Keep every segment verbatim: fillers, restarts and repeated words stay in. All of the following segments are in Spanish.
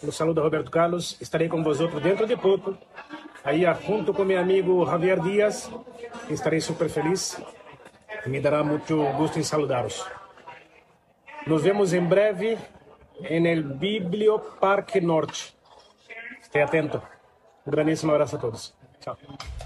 Los saluda Roberto Carlos. Estaré con vosotros dentro de poco, ahí junto con mi amigo Javier Díaz. Estaré súper feliz. Me dará mucho gusto en saludaros. Nos vemos en breve en el Biblioparque Norte. Esté atento. Un grandísimo abrazo a todos. Chao.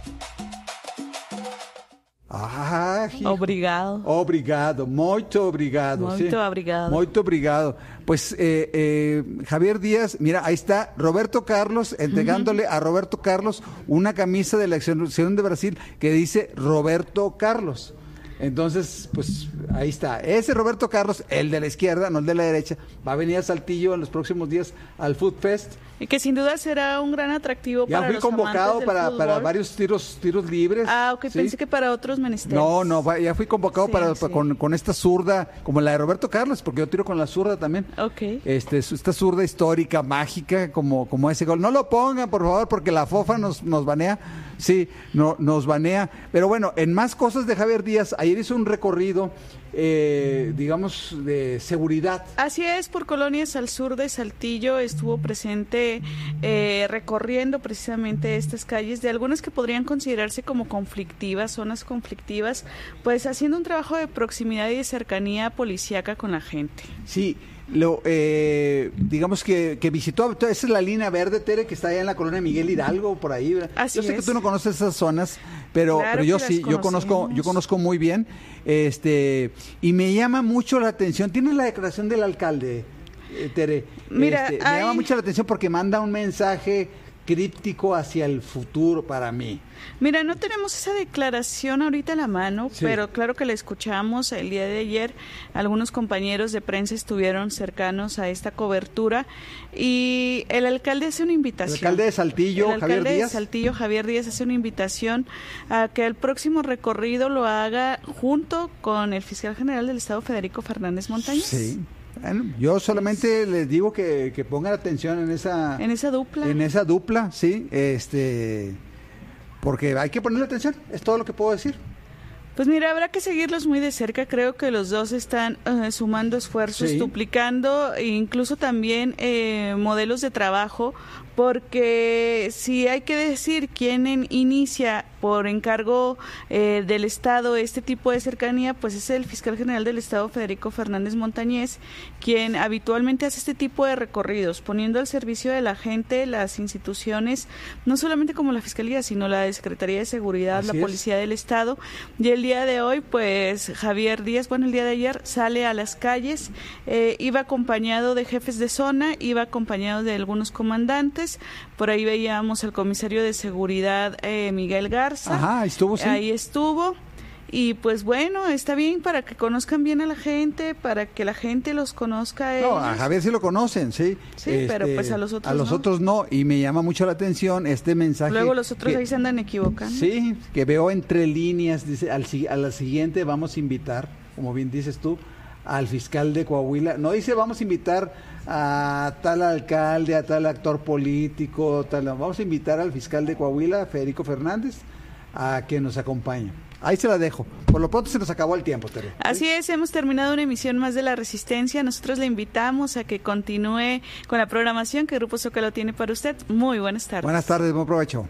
Ah, obrigado. Obrigado, muito obrigado. Muito sí. obrigado. Muito obrigado. Pues eh, eh, Javier Díaz, mira, ahí está Roberto Carlos entregándole uh-huh. a Roberto Carlos una camisa de la selección de Brasil que dice Roberto Carlos. Entonces, pues ahí está. Ese Roberto Carlos, el de la izquierda, no el de la derecha, va a venir a Saltillo en los próximos días al Food Fest. Y que sin duda será un gran atractivo ya para los fui convocado para, para varios tiros tiros libres. Ah, ok, ¿sí? Pensé que para otros menesteres. No, no, ya fui convocado sí, para, sí. para con, con esta zurda, como la de Roberto Carlos, porque yo tiro con la zurda también. Ok. Este, esta zurda histórica, mágica, como, como ese gol. No lo pongan, por favor, porque la fofa nos, nos banea. Sí, no, nos banea. Pero bueno, en más cosas de Javier Díaz, ayer hizo un recorrido, eh, digamos, de seguridad. Así es, por colonias al sur de Saltillo estuvo presente eh, recorriendo precisamente estas calles, de algunas que podrían considerarse como conflictivas, zonas conflictivas, pues haciendo un trabajo de proximidad y de cercanía policíaca con la gente. Sí. Lo, eh, digamos que, que visitó, esa es la línea verde, Tere, que está allá en la colonia Miguel Hidalgo, por ahí. Así yo sé es. que tú no conoces esas zonas, pero, claro pero yo sí, yo conozco, yo conozco muy bien, este, y me llama mucho la atención. ¿Tienes la declaración del alcalde, eh, Tere? Mira, este, hay... me llama mucho la atención porque manda un mensaje críptico hacia el futuro para mí. Mira, no tenemos esa declaración ahorita a la mano, sí. pero claro que la escuchamos el día de ayer. Algunos compañeros de prensa estuvieron cercanos a esta cobertura y el alcalde hace una invitación. El alcalde de Saltillo, el alcalde Javier Díaz. de Saltillo, Javier Díaz, hace una invitación a que el próximo recorrido lo haga junto con el fiscal general del Estado, Federico Fernández Montañez. Sí. Bueno, yo solamente les digo que, que pongan atención en esa en esa dupla en esa dupla sí este porque hay que ponerle atención, es todo lo que puedo decir. Pues mira, habrá que seguirlos muy de cerca. Creo que los dos están uh, sumando esfuerzos, sí. duplicando e incluso también eh, modelos de trabajo, porque si hay que decir quién en, inicia por encargo eh, del Estado este tipo de cercanía, pues es el fiscal general del Estado, Federico Fernández Montañez, quien habitualmente hace este tipo de recorridos, poniendo al servicio de la gente las instituciones, no solamente como la Fiscalía, sino la de Secretaría de Seguridad, Así la es. Policía del Estado. Y el día de hoy, pues Javier Díaz, bueno, el día de ayer sale a las calles, eh, iba acompañado de jefes de zona, iba acompañado de algunos comandantes. Por ahí veíamos al comisario de seguridad eh, Miguel Garza. Ajá, estuvo, sí. Ahí estuvo. Y pues bueno, está bien para que conozcan bien a la gente, para que la gente los conozca a ellos. No, a Javier sí lo conocen, sí. Sí, este, pero pues a los otros A los no. otros no, y me llama mucho la atención este mensaje. Luego los otros que, ahí se andan equivocando. Sí, que veo entre líneas, dice, al, a la siguiente vamos a invitar, como bien dices tú, al fiscal de Coahuila. No dice vamos a invitar a tal alcalde, a tal actor político, tal, vamos a invitar al fiscal de Coahuila, Federico Fernández, a que nos acompañe. Ahí se la dejo. Por lo pronto se nos acabó el tiempo, Tere. Así es, hemos terminado una emisión más de La Resistencia. Nosotros le invitamos a que continúe con la programación que Grupo Zócalo tiene para usted. Muy buenas tardes. Buenas tardes, buen provecho.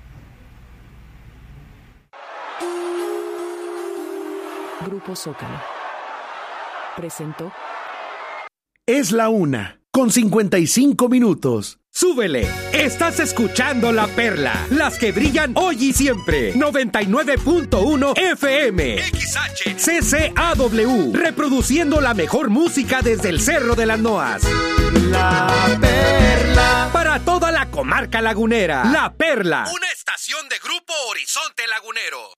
Grupo Zócalo presentó Es la una, con cincuenta y cinco minutos. ¡Súbele! Estás escuchando La Perla, las que brillan hoy y siempre. noventa y nueve punto uno F M. X H C C A W. Reproduciendo la mejor música desde el Cerro de las Noas. La Perla. Para toda la comarca lagunera. La Perla. Una estación de Grupo Horizonte Lagunero.